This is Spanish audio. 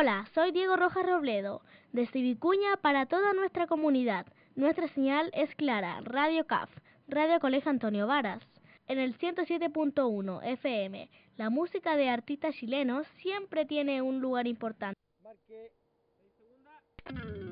Hola, soy Diego Rojas Robledo, desde Vicuña para toda nuestra comunidad. Nuestra señal es clara, Radio CAF, Radio Colegio Antonio Varas. En el 107.1 FM, la música de artistas chilenos siempre tiene un lugar importante.